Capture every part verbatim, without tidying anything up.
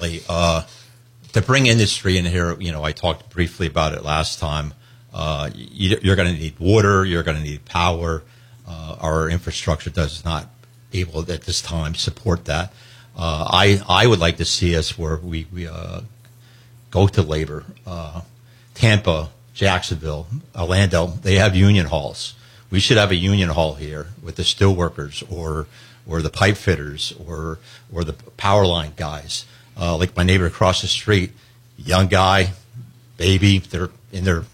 definitely. Uh, to bring industry in here, you know, I talked briefly about it last time. Uh, you, you're going to need water. You're going to need power. Uh, our infrastructure does not able at this time support that. Uh, I I would like to see us where we we uh, go to labor. Uh, Tampa, Jacksonville, Orlando, they have union halls. We should have a union hall here with the steel workers or or the pipe fitters or or the power line guys. Uh, like my neighbor across the street, young guy, baby, they're in their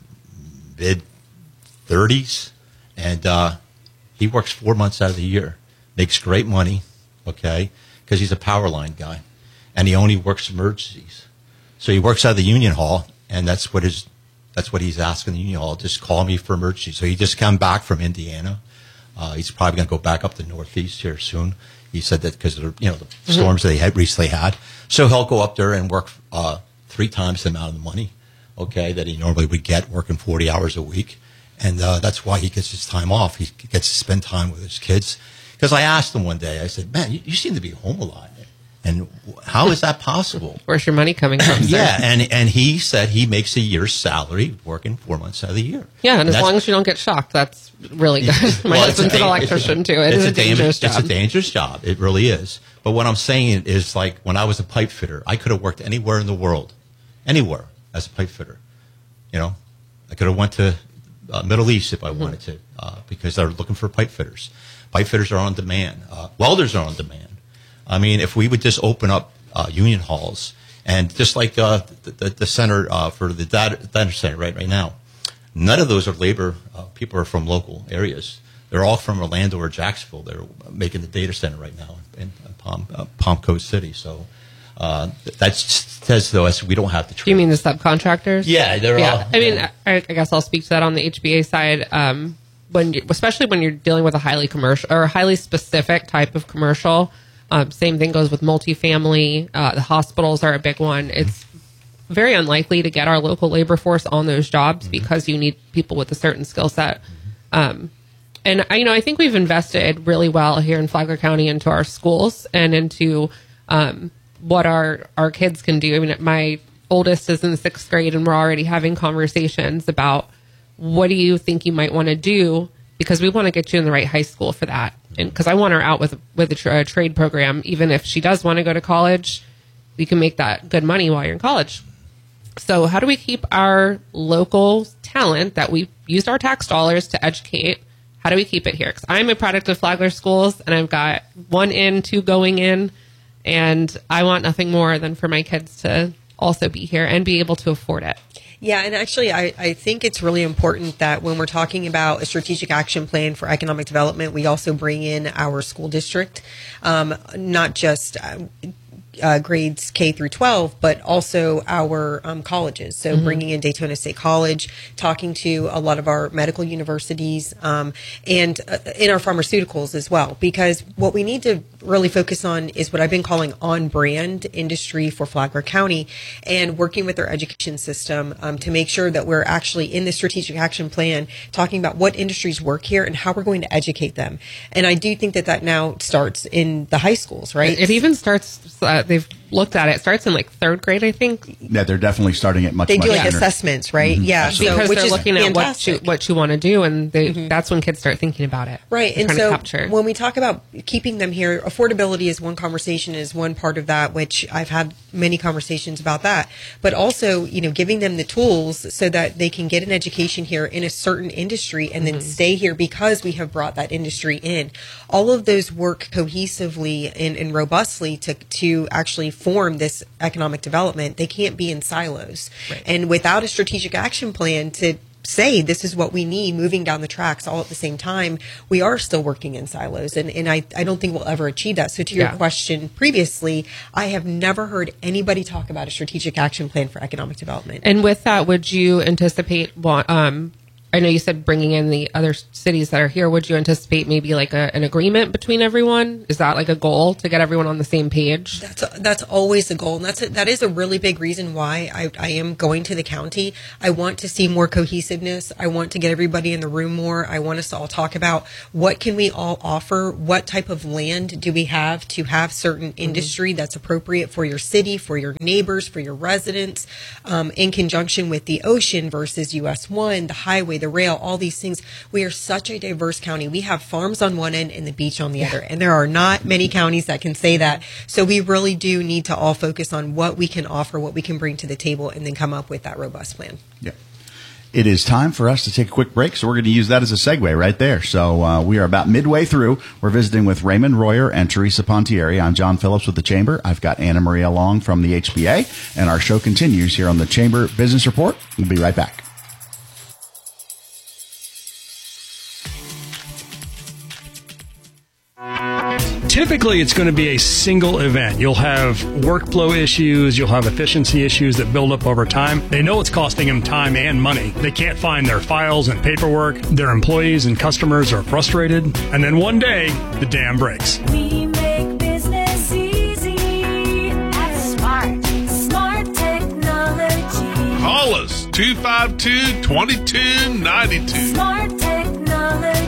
mid thirties, and uh, he works four months out of the year, makes great money, okay, because he's a power line guy, and he only works emergencies. So he works out of the union hall, and that's what his that's what he's asking the union hall. Just call me for emergency. So he just come back from Indiana. Uh, he's probably going to go back up the Northeast here soon. He said that because of the, you know, the mm-hmm. storms that they had recently had. So he'll go up there and work uh, three times the amount of money, okay, that he normally would get working forty hours a week. And uh, that's why he gets his time off. He gets to spend time with his kids. Because I asked him one day, I said, man, you, you seem to be home a lot. And how is that possible? Where's your money coming from? Yeah, and and he said he makes a year's salary working four months out of the year. Yeah, and, and as long as you don't get shocked, that's really good. My well, husband's an electrician, too. It it's is a, a dangerous job. It's a dangerous job. It really is. But what I'm saying is, like, when I was a pipe fitter, I could have worked anywhere in the world, anywhere as a pipe fitter. You know, I could have went to uh, Middle East if I mm-hmm. wanted to, uh, because they're looking for pipe fitters. Pipe fitters are on demand. Uh, welders are on demand. I mean, if we would just open up uh, union halls, and just like uh, the, the, the center uh, for the data, data center right right now, none of those are labor uh, people are from local areas. They're all from Orlando or Jacksonville. They're making the data center right now in, in Palm, uh, Palm Coast City. So uh, that says, though, as we don't have the trade. Do you mean the subcontractors? Yeah, they're yeah. all. I mean, yeah. I, I guess I'll speak to that on the H B A side. Um, when, you, especially when you're dealing with a highly commercial or a highly specific type of commercial. Um, same thing goes with multifamily. Uh, the hospitals are a big one. It's very unlikely to get our local labor force on those jobs mm-hmm. because you need people with a certain skill set. Um, and I, you know, I think we've invested really well here in Flagler County into our schools and into um, what our our kids can do. I mean, my oldest is in sixth grade, and we're already having conversations about what do you think you might want to do, because we want to get you in the right high school for that. And because I want her out with with a, tra- a trade program, even if she does want to go to college, you can make that good money while you're in college. So how do we keep our local talent that we used our tax dollars to educate? How do we keep it here? Because I'm a product of Flagler Schools, and I've got one in, two going in, and I want nothing more than for my kids to also be here and be able to afford it. Yeah, and actually, I, I think it's really important that when we're talking about a strategic action plan for economic development, we also bring in our school district, um, not just uh, uh, grades K through twelve, but also our um, colleges. So mm-hmm. bringing in Daytona State College, talking to a lot of our medical universities, um, and uh, in our pharmaceuticals as well, because what we need to really focus on is what I've been calling on-brand industry for Flagler County, and working with our education system um, to make sure that we're actually in the strategic action plan talking about what industries work here and how we're going to educate them. And I do think that that now starts in the high schools, right? It even starts, uh, they've looked at it, it starts in like third grade, I think. Yeah, they're definitely starting it much, They much do like sooner. assessments, right? Mm-hmm. Yeah. Absolutely. Because so, which they're is looking at what you, fantastic. what you want to do, and they, Mm-hmm. that's when kids start thinking about it. Right. They're And trying so to capture. when we talk about keeping them here, affordability is one conversation, is one part of that, which I've had many conversations about that. But also, you know, giving them the tools so that they can get an education here in a certain industry and then mm-hmm. stay here because we have brought that industry in. All of those work cohesively and, and robustly to, to actually form this economic development. They can't be in silos. Right. And without a strategic action plan to say this is what we need moving down the tracks all at the same time, we are still working in silos. And, and I, I don't think we'll ever achieve that. So to your yeah. question previously, I have never heard anybody talk about a strategic action plan for economic development. And with that, would you anticipate um, I know you said bringing in the other cities that are here. Would you anticipate maybe like a, an agreement between everyone? Is that like a goal to get everyone on the same page? That's a, that's always the goal, and that's a, that is a really big reason why I, I am going to the county. I want to see more cohesiveness. I want to get everybody in the room more. I want us to all talk about what can we all offer. What type of land do we have to have certain industry that's appropriate for your city, for your neighbors, for your residents, um, in conjunction with the ocean versus U S one, the highway, the rail, all these things. We are such a diverse county. We have farms on one end and the beach on the other, and there are not many counties that can say that. So we really do need to all focus on what we can offer, what we can bring to the table, and then come up with that robust plan. Yeah. It is time for us to take a quick break, so we're going to use that as a segue right there. So uh, we are about midway through. We're visiting with Raymond Royer and Teresa Pontieri. I'm John Phillips with the Chamber. I've got Anna Maria Long from the H B A, and our show continues here on the Chamber Business Report. We'll be right back. Typically, it's going to be a single event. You'll have workflow issues. You'll have efficiency issues that build up over time. They know it's costing them time and money. They can't find their files and paperwork. Their employees and customers are frustrated. And then one day, the dam breaks. We make business easy at Smart. Smart Technology. Call us two five two, two two nine two. Smart Technologies.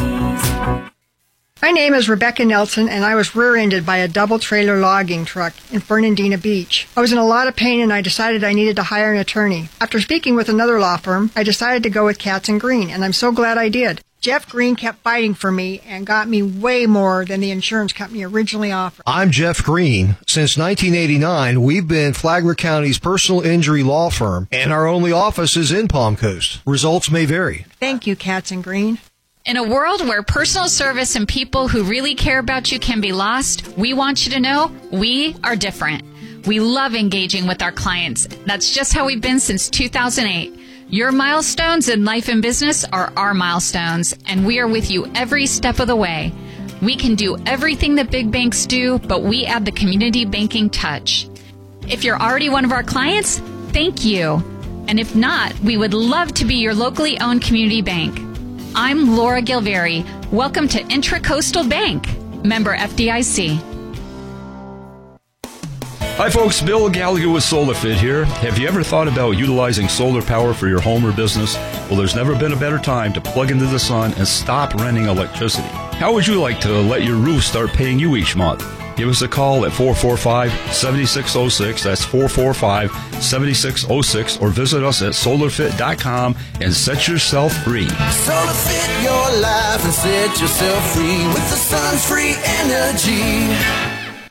My name is Rebecca Nelson, and I was rear-ended by a double-trailer logging truck in Fernandina Beach. I was in a lot of pain, and I decided I needed to hire an attorney. After speaking with another law firm, I decided to go with Katz and Green, and I'm so glad I did. Jeff Green kept fighting for me and got me way more than the insurance company originally offered. I'm Jeff Green. Since nineteen eighty-nine, we've been Flagler County's personal injury law firm, and our only office is in Palm Coast. Results may vary. Thank you, Katz and Green. In a world where personal service and people who really care about you can be lost, we want you to know we are different. We love engaging with our clients. That's just how we've been since two thousand eight. Your milestones in life and business are our milestones, and we are with you every step of the way. We can do everything that big banks do, but we add the community banking touch. If you're already one of our clients, thank you. And if not, we would love to be your locally owned community bank. I'm Laura Gilveri. Welcome to Intracoastal Bank, member F D I C. Hi folks, Bill Gallagher with SolarFit here. Have you ever thought about utilizing solar power for your home or business? Well, there's never been a better time to plug into the sun and stop renting electricity. How would you like to let your roof start paying you each month? Give us a call at four four five, seven six zero six. That's four four five, seven six zero six. Or visit us at solar fit dot com and set yourself free. SolarFit your life and set yourself free with the sun's free energy.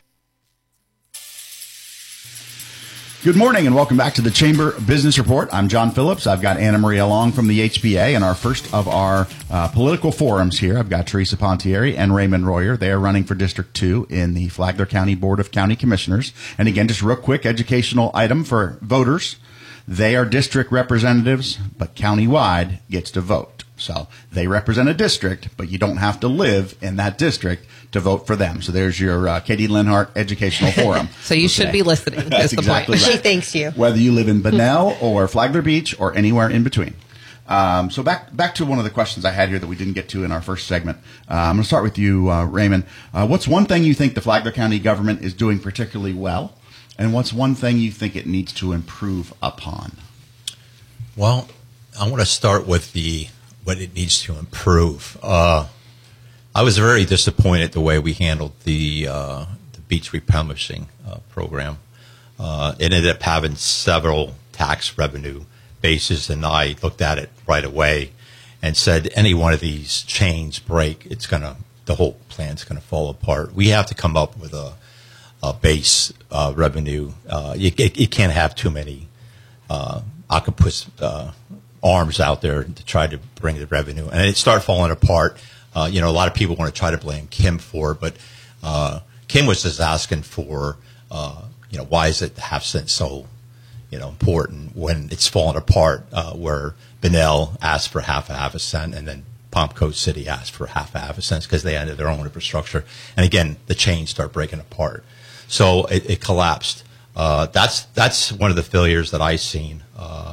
Good morning and welcome back to the Chamber Business Report. I'm John Phillips. I've got Anna Maria Long from the H B A and our first of our uh, political forums here. I've got Teresa Pontieri and Raymond Royer. They are running for District two in the Flagler County Board of County Commissioners. And again, just a real quick educational item for voters. They are district representatives, but countywide gets to vote. So they represent a district, but you don't have to live in that district to vote for them. So there's your uh, Katie Linhart Educational Forum. So you should be listening. That's the exactly point. right. She thanks you. Whether you live in Bunnell or Flagler Beach or anywhere in between. Um, so back back to one of the questions I had here that we didn't get to in our first segment. Uh, I'm going to start with you, uh, Raymond. Uh, what's one thing you think the Flagler County government is doing particularly well, and what's one thing you think it needs to improve upon? Well, I want to start with the what it needs to improve. Uh, I was very disappointed the way we handled the, uh, the beach replenishing uh, program. Uh, it ended up having several tax revenue bases, and I looked at it right away and said, any one of these chains break, it's gonna the whole plan's gonna fall apart. We have to come up with a, a base uh, revenue. Uh, you, you can't have too many uh, octopus uh, arms out there to try to bring the revenue, and it started falling apart. Uh, you know, a lot of people want to try to blame Kim for it, but uh, Kim was just asking for, uh, you know, why is it half cent so, you know, important when it's falling apart? Uh, where Bunnell asked for half a half a cent, and then Palm Coast City asked for half a half a cent because they had their own infrastructure, and again, the chains start breaking apart, so it, it collapsed. Uh, that's that's one of the failures that I've seen. Uh,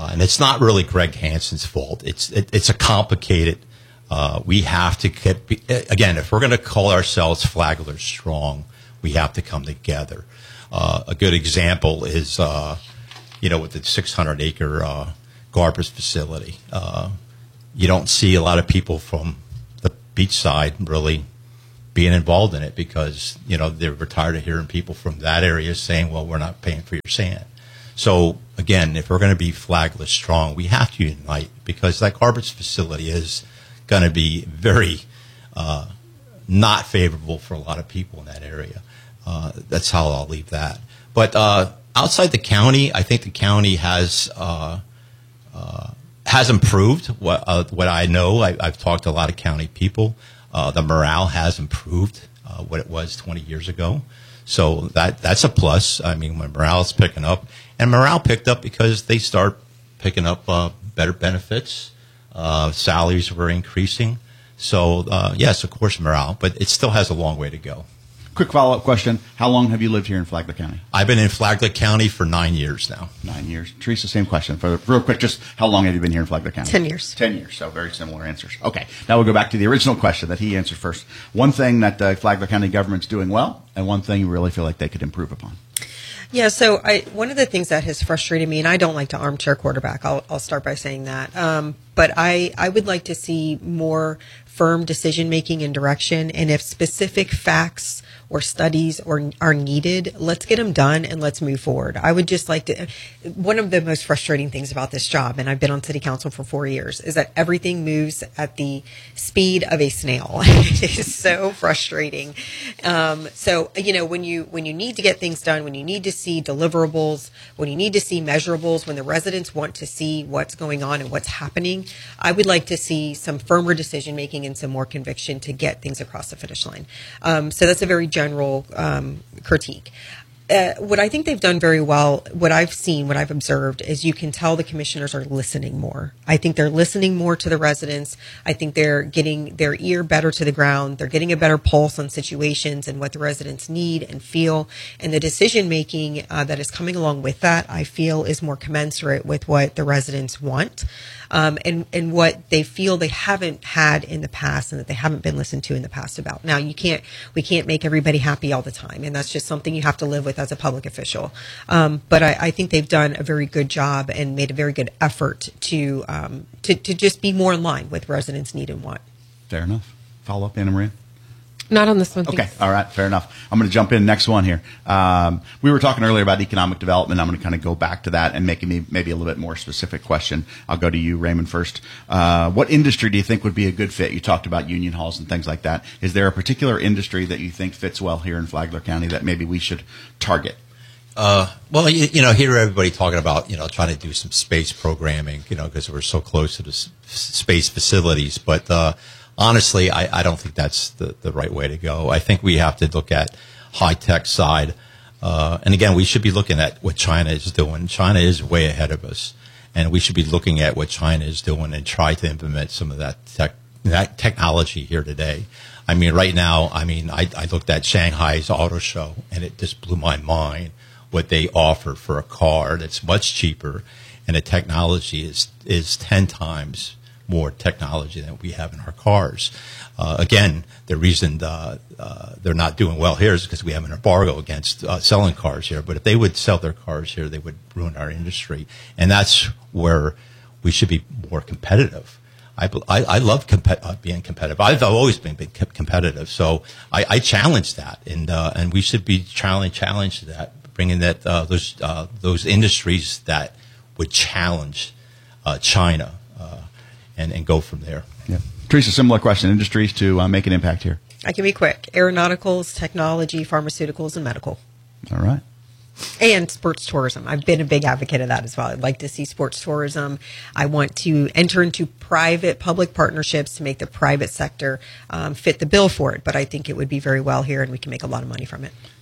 Uh, and it's not really Greg Hansen's fault. It's it, it's a complicated. Uh, we have to get again if we're going to call ourselves Flagler Strong, we have to come together. Uh, a good example is uh, you know with the six hundred acre uh, garbage facility. Uh, you don't see a lot of people from the beach side really being involved in it because you know they're tired of hearing people from that area saying, "Well, we're not paying for your sand." So again, if we're going to be Flagler Strong, we have to unite because that garbage facility is going to be very uh, not favorable for a lot of people in that area. Uh, that's how I'll leave that. But uh, outside the county, I think the county has uh, uh, has improved. What uh, what I know, I, I've talked to a lot of county people. Uh, the morale has improved uh, what it was twenty years ago. So that that's a plus. I mean, when morale is picking up, and morale picked up because they start picking up uh, better benefits, uh, salaries were increasing. So uh, yes, of course, morale, but it still has a long way to go. Quick follow-up question. How long have you lived here in Flagler County? I've been in Flagler County for nine years now. Nine years. Teresa, same question. For real quick, just how long have you been here in Flagler County? Ten years. Ten years. So very similar answers. Okay. Now we'll go back to the original question that he answered first. One thing that the Flagler County government's doing well, and one thing you really feel like they could improve upon. Yeah, so I, one of the things that has frustrated me, and I don't like to armchair quarterback, I'll, I'll start by saying that, um, but I, I would like to see more firm decision making and direction, and if specific facts or studies or are needed, let's get them done and let's move forward. I would just like to, one of the most frustrating things about this job, and I've been on city council for four years, is that everything moves at the speed of a snail. It is so frustrating. Um, so, you know, when you, when you need to get things done, when you need to see deliverables, when you need to see measurables, when the residents want to see what's going on and what's happening, I would like to see some firmer decision making and some more conviction to get things across the finish line. Um, so that's a very general um, critique. Uh, what I think they've done very well, what I've seen, what I've observed, is you can tell the commissioners are listening more. I think they're listening more to the residents. I think they're getting their ear better to the ground. They're getting a better pulse on situations and what the residents need and feel. And the decision making uh, that is coming along with that, I feel, is more commensurate with what the residents want. Um, and, and what they feel they haven't had in the past and that they haven't been listened to in the past about. Now, you can't, we can't make everybody happy all the time, and that's just something you have to live with as a public official. Um, but I, I think they've done a very good job and made a very good effort to, um, to, to just be more in line with residents' need and want. Fair enough. Follow up, Anna Maria? Not on this one. Okay. Thanks. All right. Fair enough. I'm going to jump in next one here. Um, we were talking earlier about economic development. I'm going to kind of go back to that and make me maybe a little bit more specific question. I'll go to you, Raymond, first. Uh, what industry do you think would be a good fit? You talked about union halls and things like that. Is there a particular industry that you think fits well here in Flagler County that maybe we should target? Uh, well, you, you know, hear everybody talking about, you know, trying to do some space programming, you know, because we're so close to the s- space facilities. But, uh, honestly, I, I don't think that's the, the right way to go. I think we have to look at high-tech side. Uh, and again, we should be looking at what China is doing. China is way ahead of us. And we should be looking at what China is doing and try to implement some of that tech, that technology here today. I mean, right now, I mean, I, I looked at Shanghai's auto show, and it just blew my mind what they offer for a car that's much cheaper, and the technology is, is ten times more technology than we have in our cars. Uh, again, the reason uh, uh, they're not doing well here is because we have an embargo against uh, selling cars here. But if they would sell their cars here, they would ruin our industry. And that's where we should be more competitive. I, I, I love comp- uh, being competitive. I've always been, been competitive. So I, I challenge that. And uh, and we should be challenge, challenge that, bringing that uh, those, uh, those industries that would challenge uh, China. And, and go from there. Yeah. Teresa, similar question. Industries to uh, make an impact here. I can be quick. Aeronauticals, technology, pharmaceuticals, and medical. All right. And sports tourism. I've been a big advocate of that as well. I'd like to see sports tourism. I want to enter into private-public partnerships to make the private sector um, fit the bill for it. But I think it would be very well here, and we can make a lot of money from it.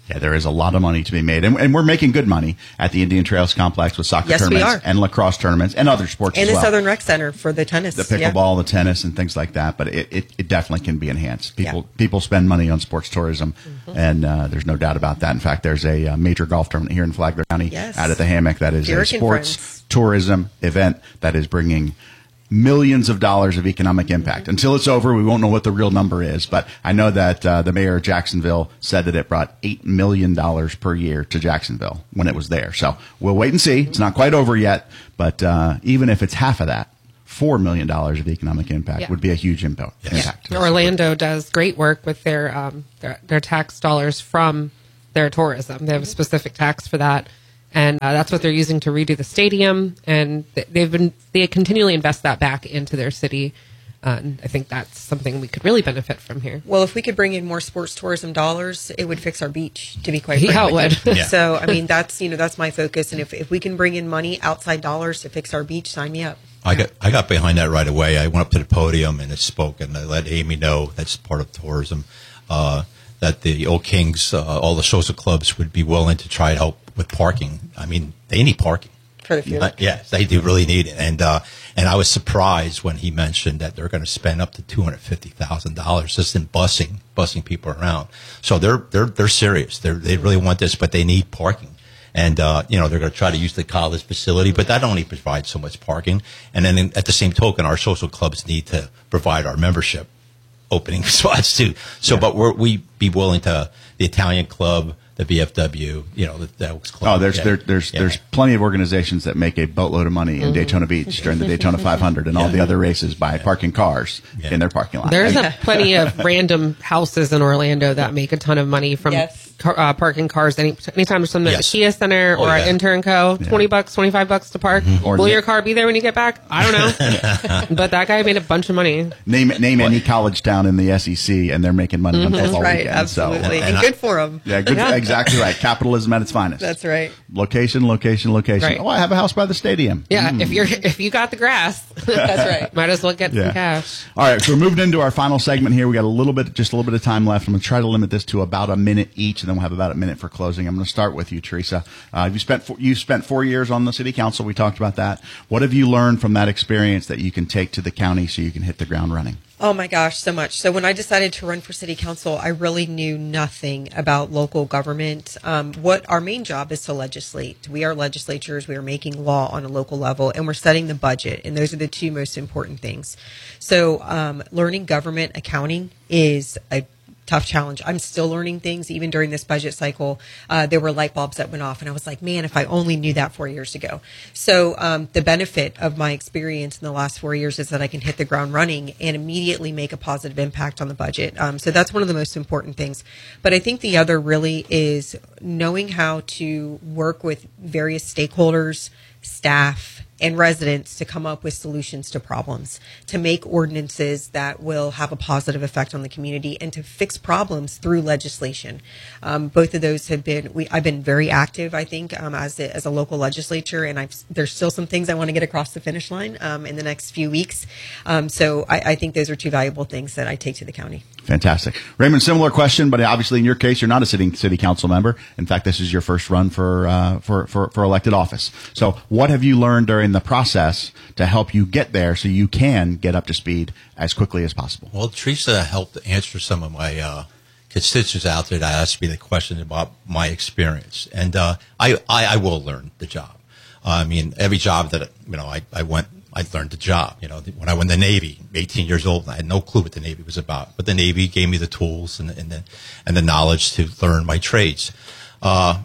Yeah, there is a lot of money to be made, and, and we're making good money at the Indian Trails Complex with soccer Yes, we tournaments are. and lacrosse tournaments and other sports And as the well. Southern Rec Center for the tennis. The yeah. pickleball, the tennis, and things like that. But it, it, it definitely can be enhanced. People Yeah. people spend money on sports tourism, and uh, there's no doubt about that. In fact, there's a uh, major golf tournament here in Flagler County Yes. out at the Hammock that is Derek a and sports friends. tourism event that is bringing millions of dollars of economic impact. Mm-hmm. Until it's over, we won't know what the real number is. But I know that uh, the mayor of Jacksonville said that it brought eight million dollars per year to Jacksonville when it was there. So we'll wait and see. It's not quite over yet, but uh, even if it's half of that, four million dollars of economic impact Yeah. would be a huge impact. impact. Orlando does great work with their, um, their their tax dollars from their tourism. They have a specific tax for that, and uh, that's what they're using to redo the stadium. And th- they've been they continually invest that back into their city. Uh, and I think that's something we could really benefit from here. Well, if we could bring in more sports tourism dollars, it would fix our beach, to be quite frank. Yeah, it with would. you. Yeah. So, I mean, that's, you know, that's my focus. And if, if we can bring in money, outside dollars to fix our beach, sign me up. I got I got behind that right away. I went up to the podium and I spoke, and I let Amy know that's part of tourism. Uh, that the Old Kings, uh, all the social clubs would be willing to try to help with parking. I mean, they need parking. For the field. Uh, yes, they do really need it. And uh, and I was surprised when he mentioned that they're going to spend up to two hundred fifty thousand dollars just in busing busing people around. So they're they're they're serious. They they really want this, but they need parking. And uh, you know, they're going to try to use the college facility, but that only provides so much parking. And then in, at the same token, our social clubs need to provide our membership opening spots too. So, but we're, we be willing to the Italian Club, the V F W, you know, the, the Elks Club. Oh, there's Yeah. there, there's Yeah. there's plenty of organizations that make a boatload of money Mm-hmm. in Daytona Beach during the Daytona five hundred and all the other races by parking cars Yeah. in their parking lot. There's And- a, plenty of random houses in Orlando that make a ton of money from Yes. car, uh, parking cars. Any anytime there's something at Yes. the Kia Center Oh, or at yeah. Inter and Co. Twenty bucks, twenty five bucks to park. Or Will na- your car be there when you get back? I don't know. But that guy made a bunch of money. name name any college town in the S E C, and they're making money on That's football right. weekend. So, Absolutely. And and I- good for them. yeah, good, Yeah. exactly right. Capitalism at its finest. That's right. Location, location, location. Right. Oh, I have a house by the stadium. Yeah, if you're if you got the grass, That's right. might as well get Yeah. some cash. All right, so we're moving into our final segment here. We got a little bit, just a little bit of time left. I'm going to try to limit this to about a minute each, and then we'll have about a minute for closing. I'm going to start with you, Teresa. Uh, you spent four, you spent four years on the city council. We talked about that. What have you learned from that experience that you can take to the county so you can hit the ground running? Oh my gosh, so much. So when I decided to run for city council, I really knew nothing about local government. Um, what our main job is to legislate. We are legislatures. We are making law on a local level, and we're setting the budget. And those are the two most important things. So um, learning government accounting is a tough challenge. I'm still learning things even during this budget cycle. Uh, there were light bulbs that went off, and I was like, man, if I only knew that four years ago. So um, the benefit of my experience in the last four years is that I can hit the ground running and immediately make a positive impact on the budget. Um, so that's one of the most important things. But I think the other really is knowing how to work with various stakeholders, staff, and residents to come up with solutions to problems, to make ordinances that will have a positive effect on the community, and to fix problems through legislation. Um, both of those have been, we, I've been very active, I think, um, as, a, as a local legislature, and I've, there's still some things I want to get across the finish line um, in the next few weeks. Um, so I, I think those are two valuable things that I take to the county. Fantastic. Raymond, similar question, but obviously in your case, you're not a sitting city council member. In fact, this is your first run for, uh, for, for, for elected office. So what have you learned during the process to help you get there so you can get up to speed as quickly as possible? Well, Teresa helped answer some of my uh, constituents out there that asked me the question about my experience, and uh, I, I I will learn the job. Uh, I mean, every job that you know I, I went, I learned the job. You know, when I went in the Navy, eighteen years old, I had no clue what the Navy was about, but the Navy gave me the tools and, and the and the knowledge to learn my trades. Uh,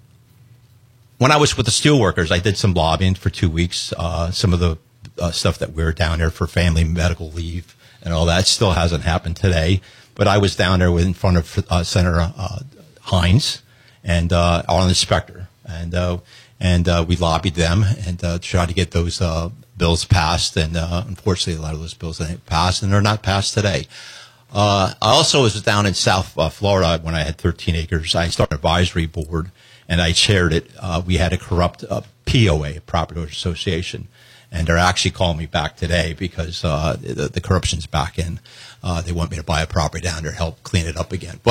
When I was with the steelworkers, I did some lobbying for two weeks. Uh, some of the uh, stuff that we were down there for family medical leave and all that still hasn't happened today. But I was down there with, in front of uh, Senator uh, Hines and uh, our inspector, and uh, and uh, we lobbied them and uh, tried to get those uh, bills passed. And uh, unfortunately, a lot of those bills didn't pass, and they're not passed today. Uh, I also was down in South uh, Florida when I had thirteen acres. I started an advisory board, and I chaired it. Uh, we had a corrupt uh, P O A, Property Owners Association, and they're actually calling me back today because uh, the, the corruption's back in. Uh, they want me to buy a property down there, help clean it up again. But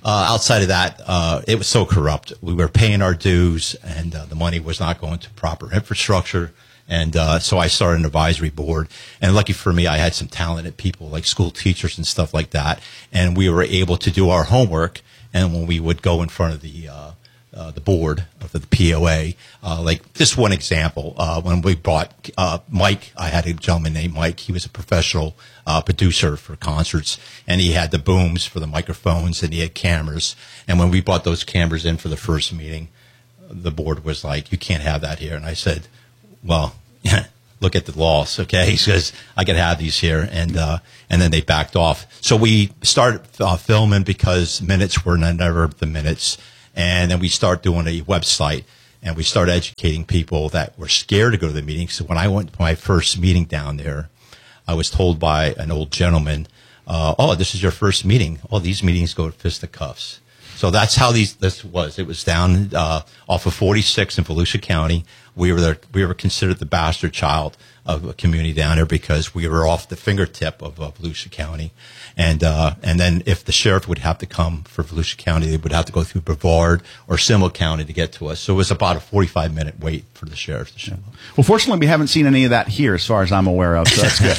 uh, outside of that, uh, it was so corrupt. We were paying our dues, and uh, the money was not going to proper infrastructure. And uh, so I started an advisory board. And lucky for me, I had some talented people like school teachers and stuff like that. And we were able to do our homework. And when we would go in front of the uh, uh, the board of the P O A, uh, like just one example, uh, when we bought uh, Mike, I had a gentleman named Mike. He was a professional uh, producer for concerts, and he had the booms for the microphones, and he had cameras. And when we bought those cameras in for the first meeting, the board was like, "You can't have that here." And I said, "Well, look at the laws, okay?" He says, "I can have these here," and uh, and then they backed off. So we started uh, filming because minutes were never the minutes, and then we start doing a website, and we start educating people that were scared to go to the meetings. So when I went to my first meeting down there, I was told by an old gentleman, uh, "Oh, this is your first meeting. Oh, these meetings go to fisticuffs." So that's how these this was. It was down uh, off of forty-six in Volusia County. We were the, we were considered the bastard child of a community down there because we were off the fingertip of uh, Volusia County, and uh, and then if the sheriff would have to come for Volusia County, they would have to go through Brevard or Seminole County to get to us. So it was about a forty-five minute wait for the sheriff to show up. Well, fortunately, we haven't seen any of that here, as far as I'm aware of. So that's good.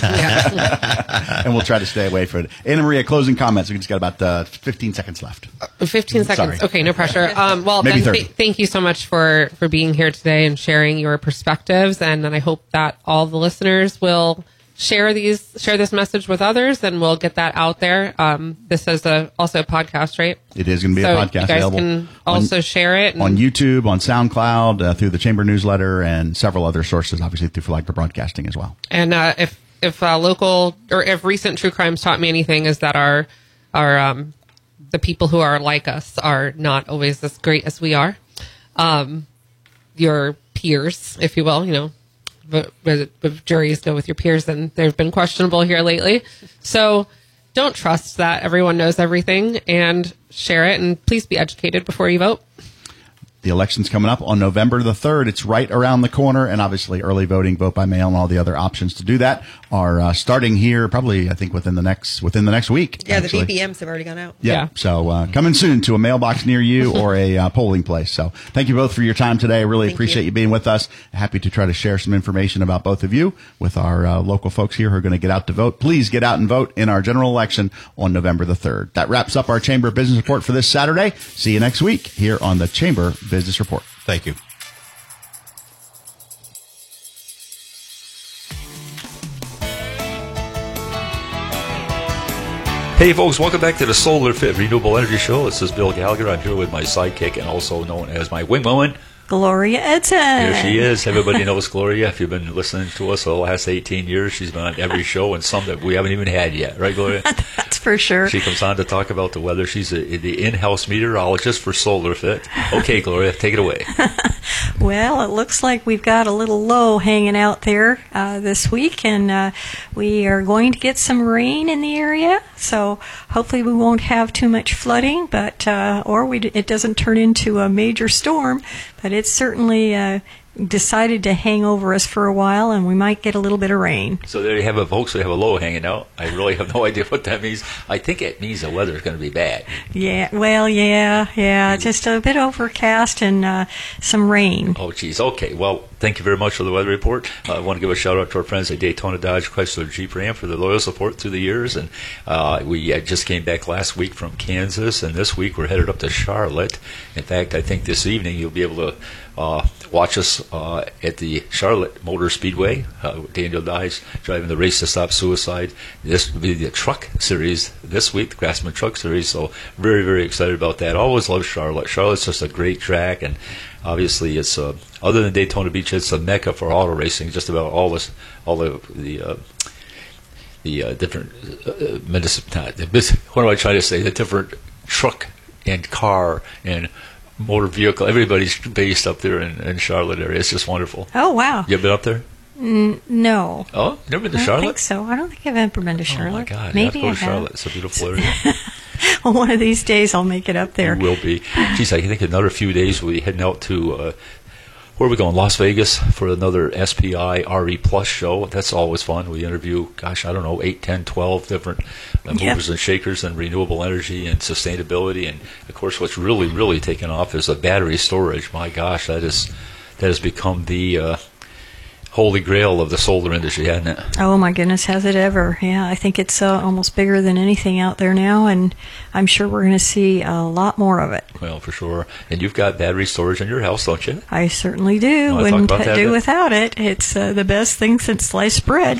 And we'll try to stay away from it. Anna Maria, closing comments. We just got about uh, fifteen seconds left. fifteen seconds. Sorry. Okay, no pressure. Um, well, Maybe then thirty. th- thank you so much for, for being here today and sharing your perspectives. And then I hope that all the listeners will share these, share this message with others, and we'll get that out there. Um, this is a, also a podcast, right? It is going to be so a podcast you guys available can also on, share it and on YouTube, on SoundCloud, uh, through the Chamber newsletter, and several other sources, obviously through Flagler Broadcasting as well. And uh, if if uh, local or if recent true crimes taught me anything, is that our our um, the people who are like us are not always as great as we are. Um, your peers, if you will, you know, but if juries go with your peers, then they've been questionable here lately. So don't trust that everyone knows everything, and share it. And please be educated before you vote. The election's coming up on November the third. It's right around the corner, and obviously early voting, vote by mail, and all the other options to do that are uh, starting here probably, I think, within the next within the next week. Yeah, actually. the B P Ms have already gone out. Yeah. Yeah. So uh, coming soon to a mailbox near you or a uh, polling place. So thank you both for your time today. I really Thank appreciate you. you being with us. Happy to try to share some information about both of you with our uh, local folks here who are going to get out to vote. Please get out and vote in our general election on November the third. That wraps up our Chamber Business Report for this Saturday. See you next week here on the Chamber Business Report. Thank you. Hey folks, welcome back to the Solar Fit Renewable Energy Show. This is Bill Gallagher. I'm here with my sidekick and also known as my wing woman. Gloria Edson. Here she is. Everybody knows Gloria. If you've been listening to us for the last eighteen years, she's been on every show and some that we haven't even had yet. Right, Gloria? That's for sure. She comes on to talk about the weather. She's a, the in-house meteorologist for Solar Fit. Okay, Gloria, take it away. Well, it looks like we've got a little low hanging out there uh, this week, and uh, we are going to get some rain in the area. So hopefully we won't have too much flooding, but uh, or we, it doesn't turn into a major storm. But it's certainly uh, decided to hang over us for a while, and we might get a little bit of rain. So there you have it, folks. We have a low hanging out. I really have no idea what that means. I think it means the weather is going to be bad. Yeah, well, yeah, yeah, just a bit overcast and uh, some rain. Oh, geez. Okay. Well, thank you very much for the weather report. Uh, I want to give a shout out to our friends at Daytona Dodge Chrysler Jeep Ram for their loyal support through the years. And uh, we uh, just came back last week from Kansas, and this week we're headed up to Charlotte. In fact, I think this evening you'll be able to uh, watch us uh, at the Charlotte Motor Speedway. Uh, Daniel Dye's driving the Race to Stop Suicide. This will be the truck series this week, the Craftsman Truck Series. So very, very excited about that. Always love Charlotte. Charlotte's just a great track, and obviously it's uh, other than Daytona Beach, it's a mecca for auto racing. Just about all this, all the the uh, the uh, different uh, medicine. Not, what am I trying to say? The different truck and car and motor vehicle. Everybody's based up there in, in Charlotte area. It's just wonderful. Oh, wow. You ever been up there? N- no. Oh, you never been to I Charlotte? don't think so. I don't think I've ever been to Charlotte. Oh, my God. Maybe you have to go I to Charlotte. It's a beautiful area. Well, one of these days I'll make it up there. You will be. Geez, I think another few days we'll be heading out to uh, Where are we going? Las Vegas for another S P I R E Plus show. That's always fun. We interview, gosh, I don't know, eight, ten, twelve different uh, movers Yep. and shakers and renewable energy and sustainability. And, of course, what's really, really taken off is the battery storage. My gosh, that is that has become the uh, holy grail of the solar industry, hasn't it? Oh my goodness, has it ever? Yeah, I think it's uh, almost bigger than anything out there now, and I'm sure we're going to see a lot more of it. Well, for sure. And you've got battery storage in your house, don't you? I certainly do. Wanna talk Wouldn't about that do bit? without it. It's uh, the best thing since sliced bread.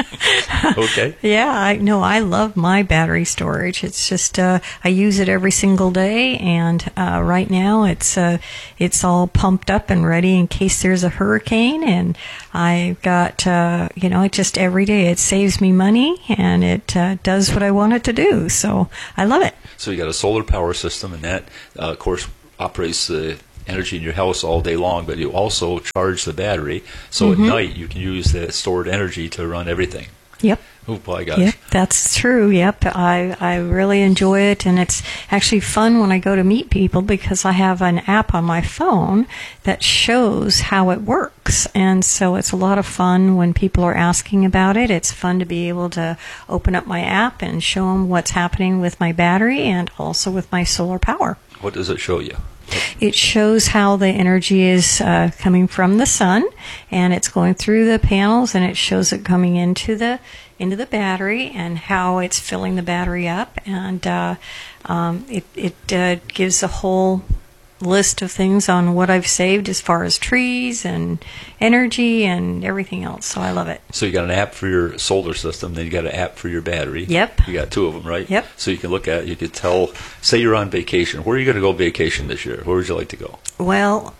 Okay. Yeah, I no, I love my battery storage. It's just uh, I use it every single day, and uh, right now it's uh, it's all pumped up and ready in case there's a hurricane. And I've got uh, you know, it just every day it saves me money and it uh, does what I want it to do. So I love it. So you got a solar power system, and that, uh, of course, operates the energy in your house all day long, but you also charge the battery. So Mhm. at night, you can use that stored energy to run everything. Yep. Oh, my gosh. Yep, that's true. Yep, I I really enjoy it, and it's actually fun when I go to meet people because I have an app on my phone that shows how it works, and so it's a lot of fun when people are asking about it. It's fun to be able to open up my app and show them what's happening with my battery and also with my solar power. What does it show you? It shows how the energy is uh, coming from the sun, and it's going through the panels, and it shows it coming into the into the battery and how it's filling the battery up, and uh, um, it it uh, gives a whole list of things on what I've saved as far as trees and energy and everything else. So I love it. So you got an app for your solar system, then you got an app for your battery. Yep. You got two of them, right? Yep. So you can look at, you could tell, say you're on vacation. Where are you going to go vacation this year? Where would you like to go? Well,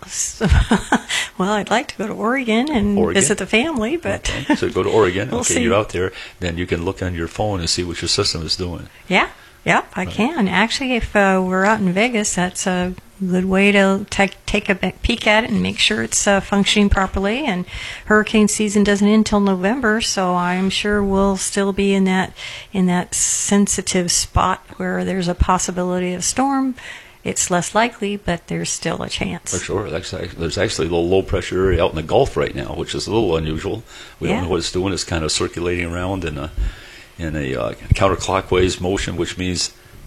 well, I'd like to go to Oregon and Oregon? visit the family, but Okay. So go to Oregon. We'll okay, see. you're out there. Then you can look on your phone and see what your system is doing. yeah, yep, I can. Actually, if uh, we're out in Vegas, that's a good way to take take a be- peek at it and make sure it's uh, functioning properly. And hurricane season doesn't end until November, so I'm sure we'll still be in that in that sensitive spot where there's a possibility of storm. It's less likely, but there's still a chance. For sure. That's act- There's actually a little low pressure area out in the Gulf right now, which is a little unusual. We Yeah. don't know what it's doing. It's kind of circulating around in a in a uh, counterclockwise motion, which means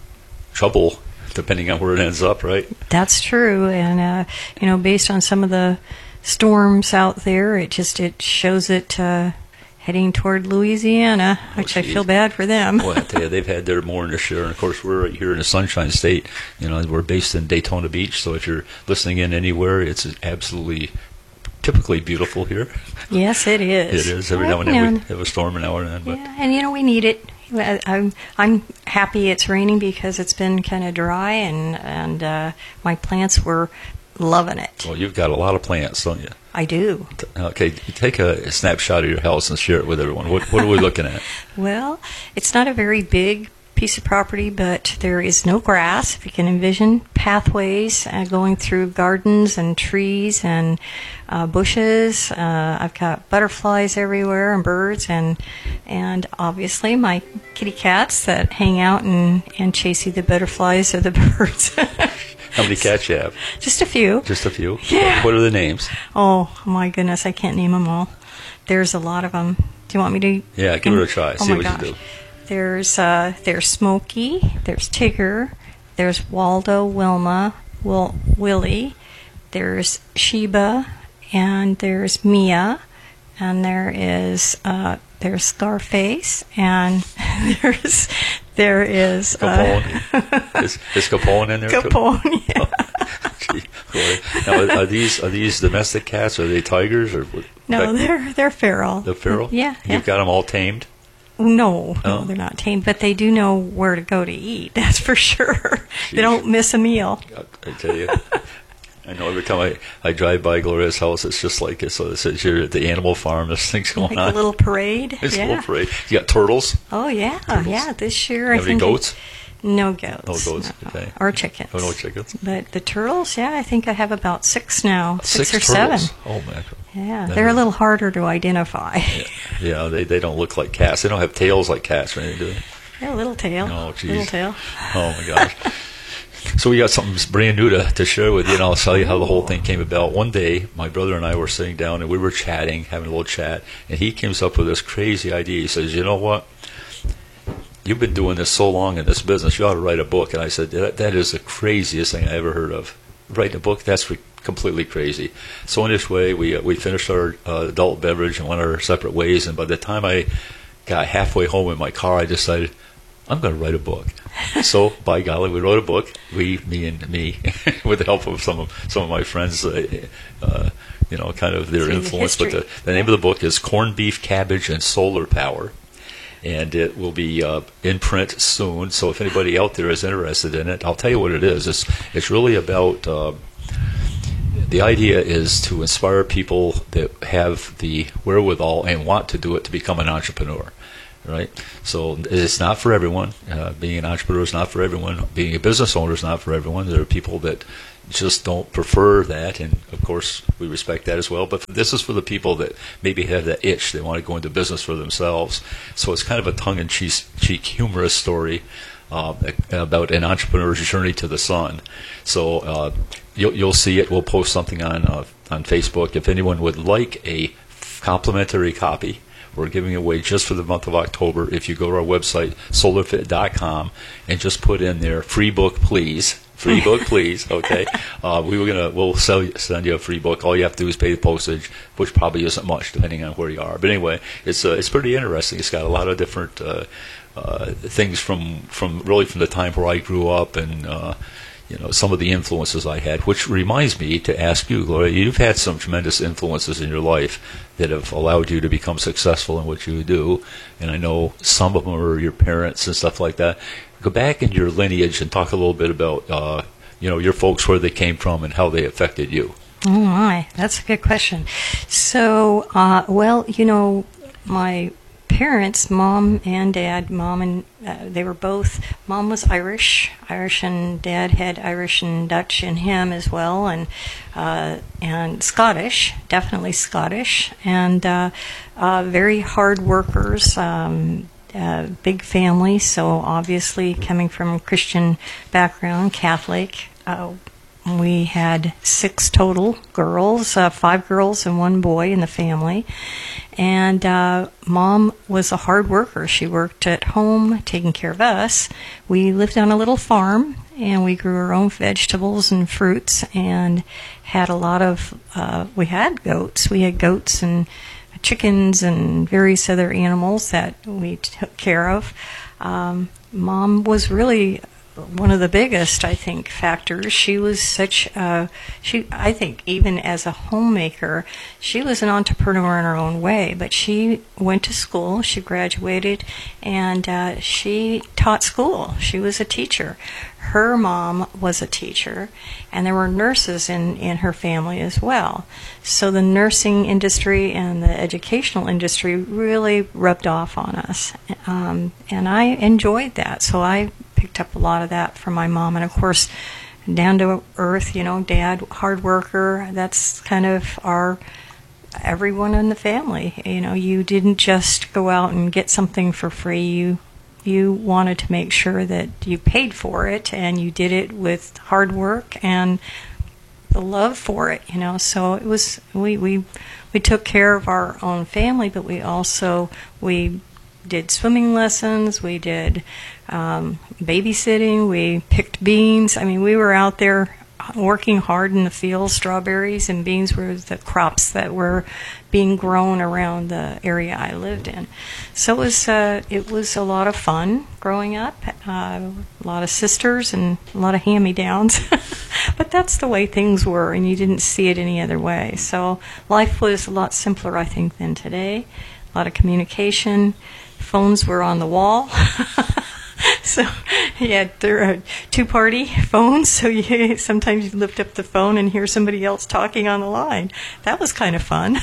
trouble depending on where it ends up, right? That's true, and uh, you know, based on some of the storms out there, it just it shows it uh, heading toward Louisiana, which I geez. feel bad for them. Well, I tell you, they've had their more than their share. And of course, we're right here in the Sunshine State. You know, we're based in Daytona Beach, so if you're listening in anywhere, it's absolutely typically beautiful here. Yes, it is. It is. Every now and then we have a storm, and now and then. But Yeah, and you know we need it. I- I'm I'm happy it's raining because it's been kind of dry, and and uh, my plants were loving it. well, you've got a lot of plants, don't you? I do. T- Okay, take a snapshot of your house and share it with everyone. What what are we looking at? Well, it's not a very big piece of property, but there is no grass. If you can envision pathways uh, going through gardens and trees and uh, bushes, uh, I've got butterflies everywhere and birds, and and obviously my kitty cats that hang out and, and chase the butterflies or the birds. How many cats you have? Just a few. Just a few. Yeah. What are the names? Oh my goodness, I can't name them all. There's a lot of them. Do you want me to? Yeah, give it a try. Oh See my what gosh. you do. There's uh, there's Smokey, there's Tigger, there's Waldo, Wilma, Will, Willie, there's Sheba, and there's Mia, and there is uh, there's Scarface, and there's there is uh, Capone. is, is Capone in there too? Capone. Yeah. Gee, boy. Now, are these are these domestic cats? Are they tigers or? what- No, like, they're they're feral. the feral. Yeah, yeah. You've got them all tamed. No, Oh. no, they're not tamed, but they do know where to go to eat. That's for sure. They don't miss a meal. I tell you. I know every time I, I drive by Gloria's house, it's just like it's, it's, it's you're at the animal farm. This thing's going Like on. a little parade. It's yeah. a little parade. You got turtles. Oh yeah, yeah. This year I Have any think I- goats? no goats. No goats. no. Okay. Or chickens. Oh, no chickens. But the turtles, yeah, I think I have about six now, six, Six or turtles. seven. Oh man. Yeah, That they're a is- little harder to identify. Yeah, they they don't look like cats. They don't have tails like cats, right? Do they? Yeah, a little tail. Oh, geez. Little tail. Oh my gosh. So we got something brand new to, to share with you, and I'll tell you how the whole thing came about. One day, my brother and I were sitting down, and we were chatting, having a little chat, and he came up with this crazy idea. He says, you know what? You've been doing this so long in this business, you ought to write a book. And I said, that, that is the craziest thing I ever heard of. Writing a book, that's re- completely crazy. So in this way, we uh, we finished our uh, adult beverage and went our separate ways. And by the time I got halfway home in my car, I decided, I'm going to write a book. So, by golly, we wrote a book. We, me and me, with the help of some of some of my friends, uh, uh, you know, kind of their influence. But the, the name of the book is Corned Beef, Cabbage, and Solar Power. And it will be uh, in print soon. So if anybody out there is interested in it, I'll tell you what it is. It's it's really about uh, the idea is to inspire people that have the wherewithal and want to do it to become an entrepreneur. Right? So it's not for everyone. Uh, being an entrepreneur is not for everyone. Being a business owner is not for everyone. There are people that just don't prefer that, and of course we respect that as well. But this is for the people that maybe have that itch. They want to go into business for themselves. So it's kind of a tongue-in-cheek, humorous story uh, about an entrepreneur's journey to the sun. So uh, you'll, you'll see it. We'll post something on uh, on Facebook. If anyone would like a complimentary copy, we're giving it away just for the month of October. If you go to our website, solar fit dot com, and just put in there, free book, please. Free book, please. Okay. Uh, we were gonna. We'll sell you, send you a free book. All you have to do is pay the postage, which probably isn't much, depending on where you are. But anyway, it's uh, it's pretty interesting. It's got a lot of different uh, uh, things from from really from the time where I grew up, and uh, you know, some of the influences I had. Which reminds me to ask you, Gloria. You've had some tremendous influences in your life that have allowed you to become successful in what you do, and I know some of them are your parents and stuff like that. Go back in your lineage and talk a little bit about, uh, you know, your folks, where they came from and how they affected you. Oh my, that's a good question. So, uh, well, you know, my parents, mom and dad, mom and uh, they were both, mom was Irish, Irish, and dad had Irish and Dutch in him as well, and uh, and Scottish, definitely Scottish, and uh, uh, very hard workers. Um, Uh, big family, so obviously coming from a Christian background, Catholic. Uh, we had six total girls, uh, five girls and one boy in the family. And uh, mom was a hard worker. She worked at home taking care of us. We lived on a little farm, and we grew our own vegetables and fruits, and had a lot of, uh, we had goats. We had goats and chickens and various other animals that we took care of. Um, Mom was really one of the biggest, I think, factors. She was such a, she, I think, even as a homemaker, she was an entrepreneur in her own way, but she went to school, she graduated, and uh, she taught school. She was a teacher. Her mom was a teacher, and there were nurses in, in her family as well. So the nursing industry and the educational industry really rubbed off on us. Um, and I enjoyed that. So I picked up a lot of that from my mom. And of course, down to earth, you know, dad, hard worker, that's kind of our, everyone in the family. You know, you didn't just go out and get something for free. You You wanted to make sure that you paid for it, and you did it with hard work and the love for it, you know. So it was, we we we took care of our own family, but we also we did swimming lessons, we did um, babysitting, we picked beans. I mean, we were out there working hard in the fields. Strawberries and beans were the crops that were being grown around the area I lived in. So it was uh, it was a lot of fun growing up. Uh, a lot of sisters and a lot of hand-me-downs. But that's the way things were, and you didn't see it any other way. So life was a lot simpler, I think, than today. A lot of communication. Phones were on the wall. So you had uh, two-party phones, so you, sometimes you lift up the phone and hear somebody else talking on the line. That was kind of fun.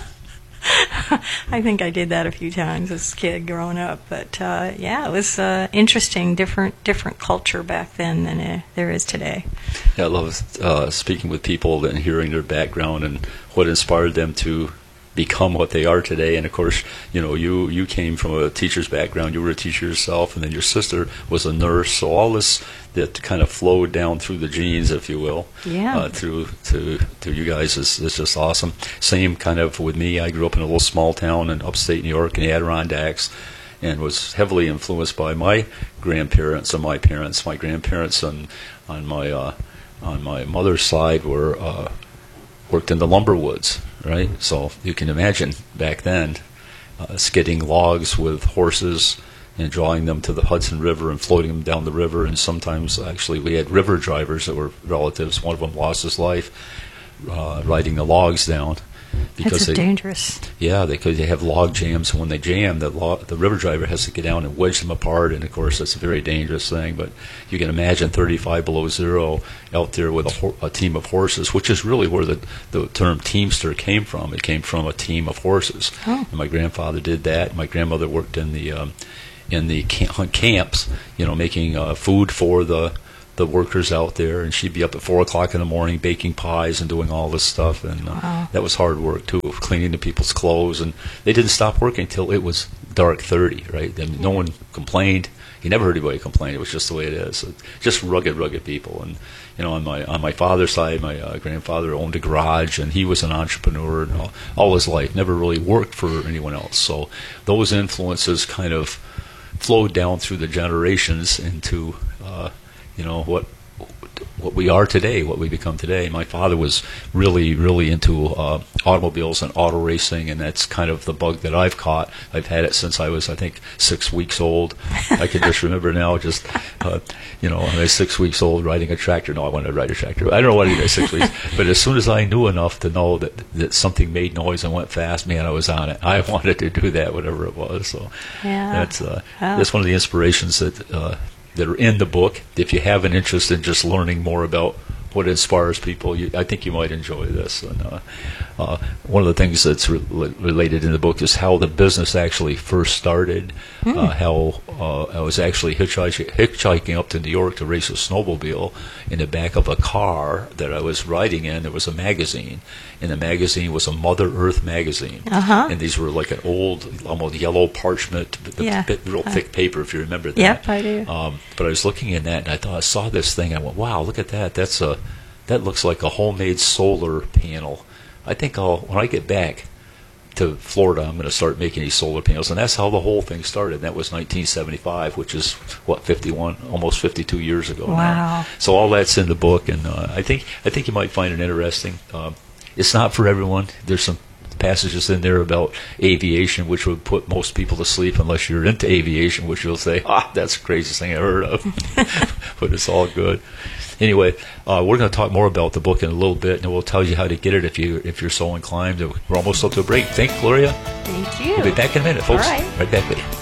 I think I did that a few times as a kid growing up. But uh, yeah, it was uh, interesting, different different culture back then than uh, there is today. Yeah, I love uh, speaking with people and hearing their background and what inspired them to become what they are today. And of course, you know, you you came from a teacher's background. You were a teacher yourself, and then your sister was a nurse. So all this that kind of flowed down through the genes, if you will, Yeah. uh, through to to you guys is, is just awesome. Same kind of with me. I grew up in a little small town in upstate New York in the Adirondacks, and was heavily influenced by my grandparents and my parents. My grandparents on on my uh, on my mother's side were uh, worked in the lumber woods, right? So you can imagine back then, uh, skidding logs with horses and drawing them to the Hudson River and floating them down the river. And sometimes, actually, we had river drivers that were relatives. One of them lost his life uh, riding the logs down. That's they, dangerous. Yeah, they could they have log jams, and when they jam, the log, the river driver has to get down and wedge them apart, and of course that's a very dangerous thing. But you can imagine thirty-five below zero out there with a, ho- a team of horses, which is really where the, the term teamster came from. It came from a team of horses. Oh. And my grandfather did that. My grandmother worked in the um, in the camp, camps, you know, making uh, food for the the workers out there, and she'd be up at four o'clock in the morning baking pies and doing all this stuff, and uh, Wow. that was hard work too, cleaning the people's clothes. And they didn't stop working until it was dark thirty, right? And no one complained. You never heard anybody complain. It was just the way it is. Just rugged, rugged people. And you know, on my on my father's side, my uh, grandfather owned a garage, and he was an entrepreneur and all, all his life. Never really worked for anyone else. So those influences kind of flowed down through the generations into uh, you know what what we are today, what we become today. My father was really, really into uh, automobiles and auto racing, and that's kind of the bug that I've caught. I've had it since I was, I think, six weeks old. I can just remember now, just uh, you know, when I was six weeks old riding a tractor. No, I wanted to ride a tractor. I don't know what I did at six weeks, but as soon as I knew enough to know that that something made noise and went fast, man, I was on it. I wanted to do that, whatever it was. So Yeah. that's uh, Wow. that's one of the inspirations that. Uh, that are in the book. If you have an interest in just learning more about what inspires people, you, I think you might enjoy this. And uh, uh, one of the things that's re- related in the book is how the business actually first started, Hmm. uh, how uh, I was actually hitchhiking, hitchhiking up to New York to race a snowmobile. In the back of a car that I was riding in, there was a magazine, and the magazine was a Mother Earth magazine. Uh-huh. And these were like an old, almost yellow parchment, the Yeah. bit, real Uh, thick paper, if you remember that. Yep, I do. Um, but I was looking in that, and I thought I saw this thing. I went, "Wow, look at that! That's a that looks like a homemade solar panel." I think I'll when I get back to Florida, I'm going to start making these solar panels, and that's how the whole thing started. And that was nineteen seventy-five, which is what fifty-one, almost fifty-two years ago now. Wow. So all that's in the book, and uh, I think I think you might find it interesting. Um, it's not for everyone. There's some passages in there about aviation, which would put most people to sleep unless you're into aviation, which you'll say, ah, that's the craziest thing I heard of. But it's all good. Anyway, uh, we're going to talk more about the book in a little bit, and we'll tell you how to get it if you if you're so inclined. We're almost up to a break. Thank you, Gloria. Thank you. We'll be back in a minute, folks. All right. Right back with you.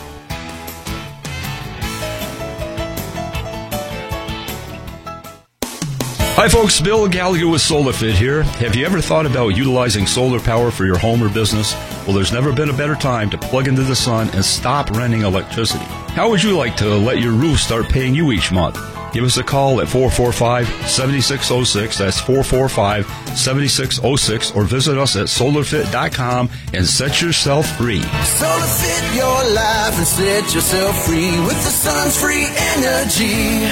Hi folks, Bill Gallagher with SolarFit here. Have you ever thought about utilizing solar power for your home or business? Well, there's never been a better time to plug into the sun and stop renting electricity. How would you like to let your roof start paying you each month? Give us a call at four four five, seven six zero six. That's four four five, seven six zero six. Or visit us at solar fit dot com and set yourself free. Solar Fit your life and set yourself free with the sun's free energy.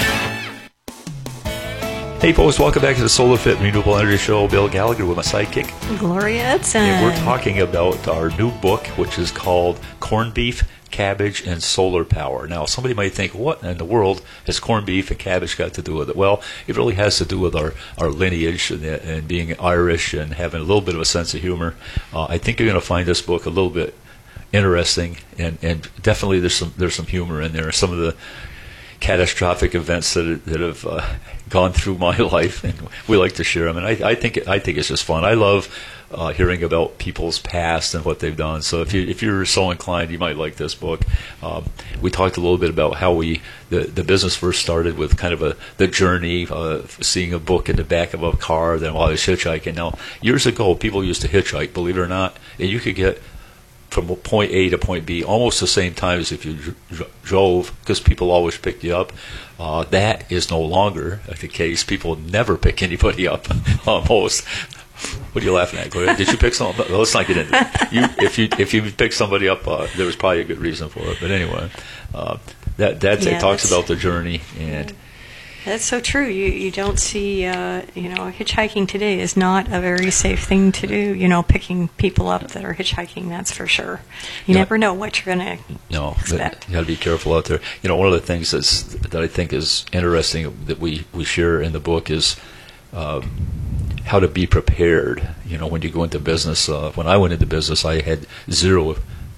Hey folks, welcome back to the SolarFit Renewable Energy Show. Bill Gallagher with my sidekick. Gloria Edson. And we're talking about our new book, which is called Corned Beef, Cabbage, and Solar Power. Now, somebody might think, what in the world has corned beef and cabbage got to do with it? Well, it really has to do with our, our lineage and, and being Irish and having a little bit of a sense of humor. Uh, I think you're going to find this book a little bit interesting, and, and definitely there's some there's some humor in there. Some of the catastrophic events that that have uh, gone through my life, and we like to share them. And I, I think it, I think it's just fun. I love uh, hearing about people's past and what they've done. So if you if you're so inclined, you might like this book. Um, we talked a little bit about how we the, the business first started with kind of a the journey, uh, seeing a book in the back of a car. Then while I was hitchhiking. Now years ago, people used to hitchhike, believe it or not, and you could get from point A to point B almost the same time as if you dr- drove, because people always picked you up. Uh, that is no longer the case. People never pick anybody up almost. What are you laughing at, Gloria? Did you pick someone? Well, let's not get into it. You, if you if you pick somebody up, uh, there was probably a good reason for it. But anyway, uh, that that Yeah, it talks that's- about the journey, and That's so true. You you don't see, uh, you know, hitchhiking today is not a very safe thing to do. You know, picking people up that are hitchhiking, that's for sure. You Yeah. never know what you're going to no, expect. you got to be careful out there. You know, one of the things that's that I think is interesting that we we share in the book is um, how to be prepared. You know, when you go into business. Uh, when I went into business, I had zero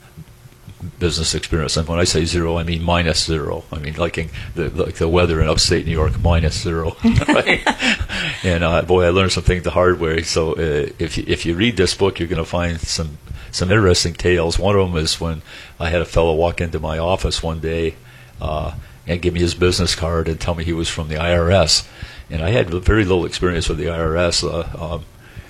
business experience, and when I say zero, I mean minus zero. I mean, like in the like the weather in upstate New York, minus zero. Right? And uh, boy, I learned some things the hard way. So uh, if you, if you read this book, you're going to find some some interesting tales. One of them is when I had a fellow walk into my office one day uh, and give me his business card and tell me he was from the I R S, and I had very little experience with the I R S. Uh, um,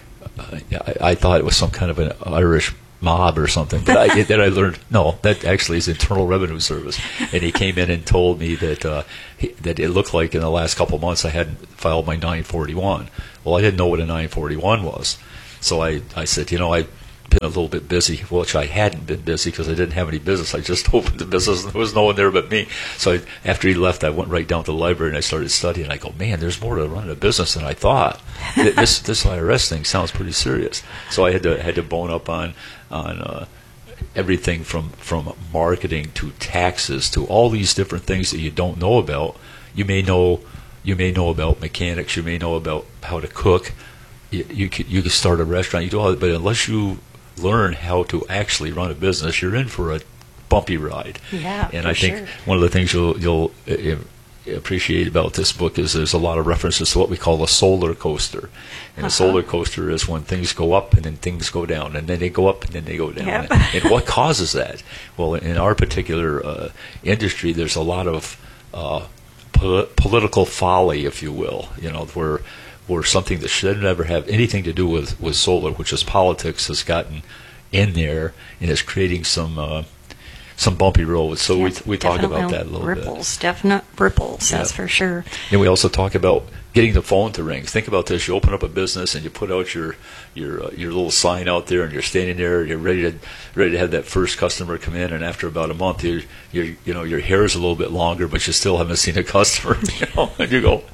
I, I thought it was some kind of an Irish mob or something, but I, then I learned no, that actually is Internal Revenue Service. And he came in and told me that uh, he, that it looked like in the last couple of months I hadn't filed my nine forty-one. Well, I didn't know what a nine forty-one was, so I, I said, you know, I've been a little bit busy, which I hadn't been busy because I didn't have any business. I just opened the business and there was no one there but me. So I, after he left, I went right down to the library and I started studying. I go, man, there's more to running a business than I thought. This this I R S thing sounds pretty serious. So I had to had to bone up on on uh, everything from from marketing to taxes to all these different things that you don't know about. You may know you may know about mechanics. You may know about how to cook. You, you could you could start a restaurant. You do all that, but unless you learn how to actually run a business, you're in for a bumpy ride. Yeah, and for I think sure. one of the things you'll you'll uh, appreciate about this book is there's a lot of references to what we call a solar coaster. And Uh-huh. a solar coaster is when things go up and then things go down, and then they go up and then they go down. Yep. And, and what causes that? Well, in our particular uh, industry, there's a lot of uh, po- political folly, if you will, you know, where where something that should never have anything to do with, with solar, which is politics, has gotten in there and is creating some uh, some bumpy roads. So we we talk about Definitely that a little bit. ripples, definite ripples, that's Yeah. for sure. And we also talk about getting the phone to ring. Think about this: you open up a business and you put out your your uh, your little sign out there, and you're standing there, and you're ready to ready to have that first customer come in. And after about a month, you you you know your hair is a little bit longer, but you still haven't seen a customer. You know, and you go,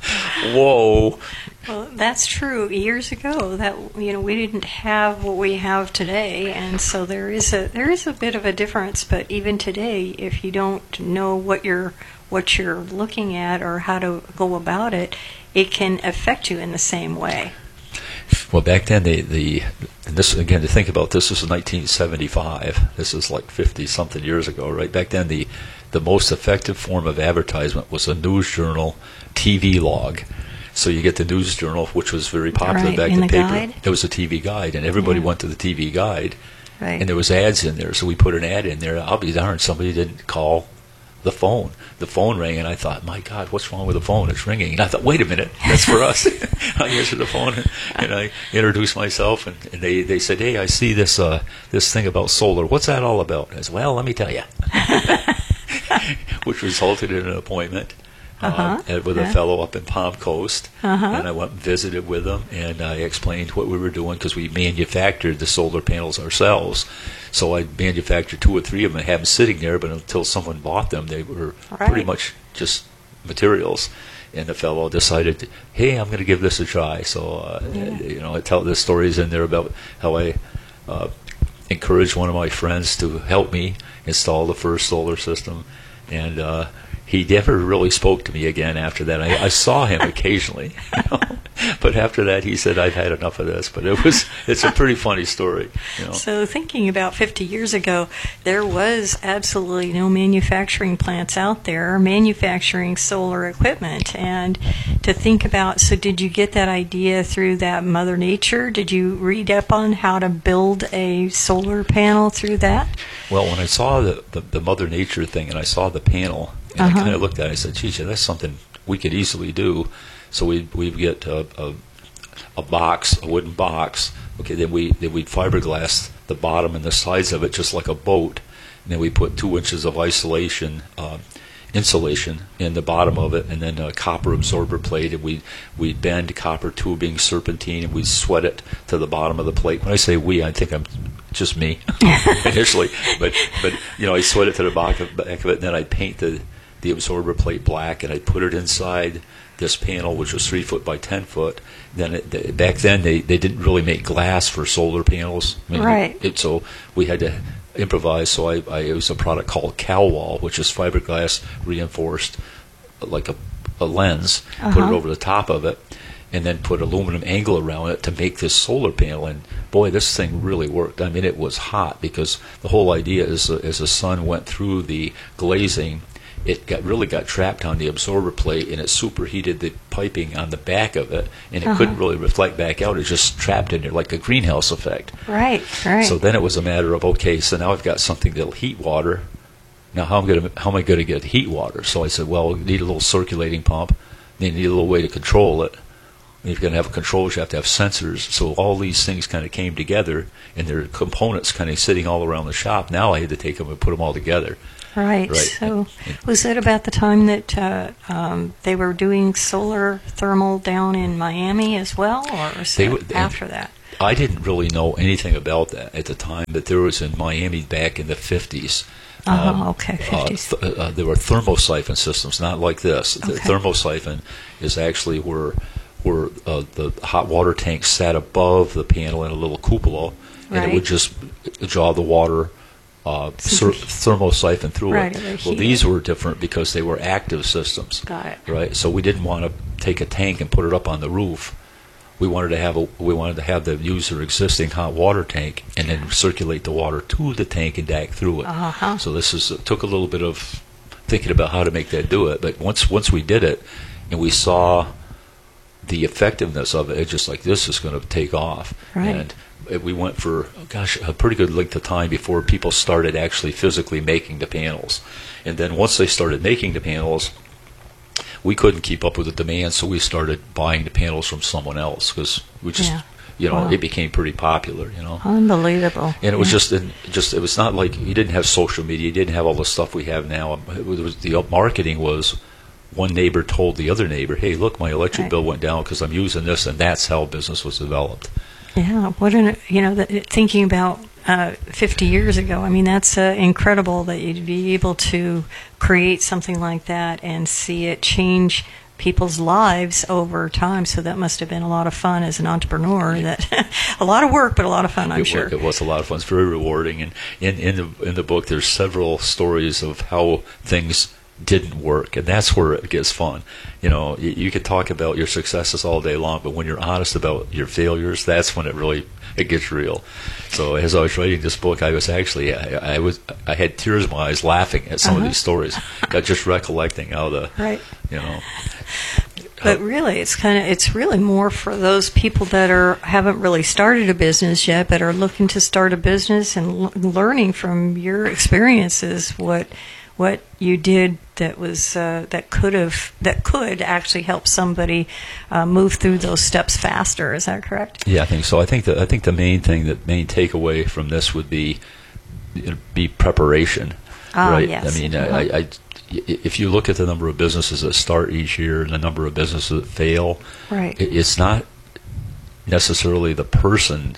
whoa. Well, that's true. Years ago, that you know, we didn't have what we have today, and so there is a there is a bit of a difference. But even today, if you don't know what you're what you're looking at or how to go about it, it can affect you in the same way. Well, back then, the, the and this again to think about this, this was nineteen seventy-five. This is like fifty something years ago, right? Back then, the the most effective form of advertisement was a news journal T V log. So you get the news journal, which was very popular Right, back in in the paper. guide? There was a T V guide, and everybody Yeah. went to the T V guide, Right. and there was ads in there. So we put an ad in there. I'll be darned, somebody didn't call the phone. The phone rang, and I thought, my God, what's wrong with the phone? It's ringing. And I thought, wait a minute, that's for us. I answered the phone, and, and I introduced myself, and, and they, they said, hey, I see this uh, this thing about solar. What's that all about? I said, well, let me tell you. Which resulted in an appointment. Uh-huh. Uh, with a Yeah. fellow up in Palm Coast, Uh-huh. and I went and visited with him, and I explained what we were doing because we manufactured the solar panels ourselves. So I manufactured two or three of them and had them sitting there, but until someone bought them, they were Right. pretty much just materials. And the fellow decided, hey, I'm going to give this a try. So, uh, Yeah. you know, I tell the stories in there about how I uh, encouraged one of my friends to help me install the first solar system, and uh, he never really spoke to me again after that. I, I saw him occasionally, you know? But after that, he said, "I've had enough of this." But it was—it's a pretty funny story, you know. So thinking about fifty years ago, there was absolutely no manufacturing plants out there manufacturing solar equipment. And to think about, so did you get that idea through that Mother Nature? Did you read up on how to build a solar panel through that? Well, when I saw the, the, the Mother Nature thing and I saw the panel, and Uh-huh. I kind of looked at it, I said, geez, that's something we could easily do. So we we'd get a, a, a box, a wooden box. Okay, then we then we'd fiberglass the bottom and the sides of it just like a boat. And then we put two inches of isolation uh, insulation in the bottom of it, and then a copper absorber plate, and we we bend copper tubing serpentine, and we sweat it to the bottom of the plate. When I say we, I think I'm just me initially, but but you know, I sweat it to the back of, back of it, and then I paint the the absorber plate black, and I put it inside this panel, which was three foot by ten foot. Then it, the, back then they, they didn't really make glass for solar panels, I mean, right? It, so we had to improvise. So I, I used a product called CalWall, which is fiberglass reinforced, like a, a lens. Uh-huh. Put it over the top of it, and then put aluminum angle around it to make this solar panel. And boy, this thing really worked. I mean, it was hot because the whole idea is uh, as the sun went through the glazing, it got really got trapped on the absorber plate, and it superheated the piping on the back of it, and it Uh-huh. couldn't really reflect back out. It just trapped in there like a greenhouse effect. Right, right. So then it was a matter of, okay, so now I've got something that'll heat water. Now how am I going to how am I going to get heat water? So I said, well, you need a little circulating pump. Then you need a little way to control it. And if you're going to have controls, you have to have sensors. So all these things kind of came together, and there are components kind of sitting all around the shop. Now I had to take them and put them all together. Right. Right. So, was it about the time that uh, um, they were doing solar thermal down in Miami as well, or was They it would- after that? I didn't really know anything about that at the time, but there was in Miami back in the fifties. Uh-huh, okay, uh, fifties. th- uh, there were thermosiphon systems, not like this. The Okay. thermosiphon is actually where where uh, the hot water tank sat above the panel in a little cupola, and Right. it would just draw the water uh, So cer- thermosiphon through Right, it. it would Well, heat these it. were different because they were active systems. Got it. Right, so we didn't want to take a tank and put it up on the roof. We wanted to have a we wanted to have the user existing hot water tank and then circulate the water to the tank and back through it. Uh-huh. So this is it took a little bit of thinking about how to make that do it. But once once we did it, and we saw the effectiveness of it, it's just like this is going to take off. Right. And it- we went for gosh a pretty good length of time before people started actually physically making the panels. And then once they started making the panels, we couldn't keep up with the demand, so we started buying the panels from someone else because we just, Yeah. you know, Wow. it became pretty popular, you know. Unbelievable. And it was Yeah. just, it just it was not like you didn't have social media, you didn't have all the stuff we have now. It was, the marketing was one neighbor told the other neighbor, "Hey, look, my electric Right. bill went down because I'm using this," and that's how business was developed. Yeah, what an you know that, thinking about uh, fifty years ago. I mean, that's uh, incredible that you'd be able to create something like that and see it change people's lives over time. So that must have been a lot of fun as an entrepreneur. That a lot of work, but a lot of fun, I'm it, sure. was, it was a lot of fun. It's very rewarding. And in, in the in the book, there's several stories of how things didn't work, and that's where it gets fun. You know, you, you could talk about your successes all day long, but when you're honest about your failures, that's when it really it gets real. So as I was writing this book, I was actually I, I was I had tears in my eyes laughing at some Uh-huh. of these stories, uh, just recollecting how the Right. you know. But really, it's kind of it's really more for those people that are haven't really started a business yet, but are looking to start a business and l- learning from your experiences what what you did that was uh, that could have that could actually help somebody uh, move through those steps faster. Is that correct? Yeah, I think so. I think that I think the main thing, that main takeaway from this would be be preparation. Ah, right. yes. I mean, Uh-huh. I, I, if you look at the number of businesses that start each year and the number of businesses that fail, Right. it, it's not necessarily the person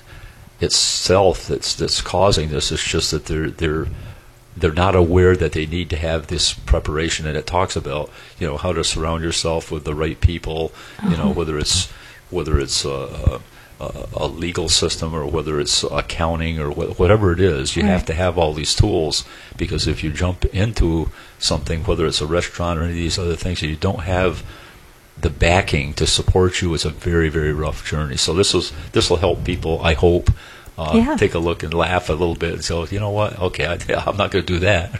itself that's that's causing this. It's just that they're they're they're not aware that they need to have this preparation, and it talks about you know how to surround yourself with the right people. You know, Uh-huh. whether it's whether it's a, a, a legal system or whether it's accounting or wh- whatever it is, you Right. have to have all these tools, because if you jump into something, whether it's a restaurant or any of these other things, and you don't have the backing to support you, it's a very, very rough journey. So this is this will help people, I hope, uh, Yeah. take a look and laugh a little bit and say, you know what, okay, I, I'm not going to do that.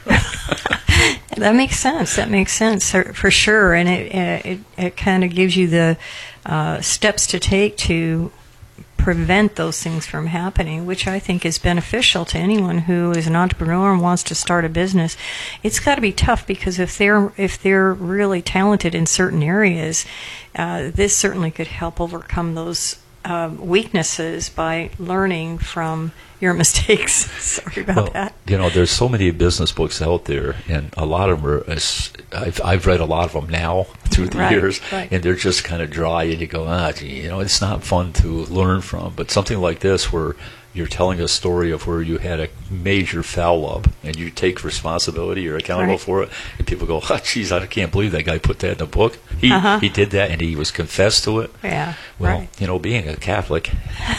That makes sense. That makes sense for, for sure, and it it, it kind of gives you the uh, steps to take to prevent those things from happening, which I think is beneficial to anyone who is an entrepreneur and wants to start a business. It's got to be tough, because if they're if they're really talented in certain areas, uh, this certainly could help overcome those um, weaknesses by learning from your mistakes. Sorry about well, that. You know, there's so many business books out there, and a lot of them are, as- I've, I've read a lot of them now through the Right, years, right. and they're just kind of dry, and you go, ah, gee, you know, it's not fun to learn from. But something like this, where you're telling a story of where you had a major foul up, and you take responsibility, you're accountable Right. for it, and people go, oh, geez, I can't believe that guy put that in the book. He, Uh-huh. he did that, and he was confessed to it. Yeah, Well, right. you know, being a Catholic